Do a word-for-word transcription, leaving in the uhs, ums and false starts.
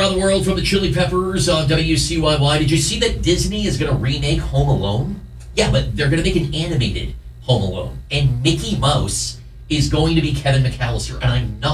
around the world from the Chili Peppers on W C Y Y. Did you see that Disney is going to remake Home Alone? Yeah, but they're going to make an animated Home Alone. And Mickey Mouse is going to be Kevin McAllister. And I'm not